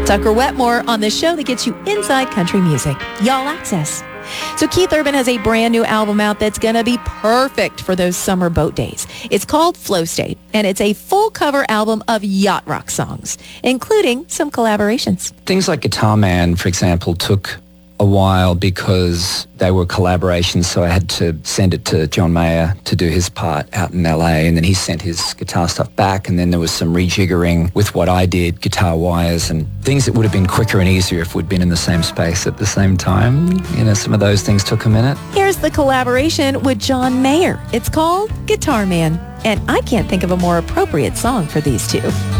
Tucker Wetmore on the show that gets you inside country music, Y'all Access. So Keith Urban has a brand new album out that's going to be perfect for those summer boat days. It's called Flow State, and it's a full cover album of yacht rock songs, including some collaborations. Things like Guitar Man, for example, took a while because they were collaborations, so I had to send it to John Mayer to do his part out in LA, and then he sent his guitar stuff back, and then there was some rejiggering with what I did, guitar wires and things that would have been quicker and easier if we'd been in the same space at the same time. You know, some of those things took a minute. Here's the collaboration with John Mayer. It's called Guitar Man, and I can't think of a more appropriate song for these two.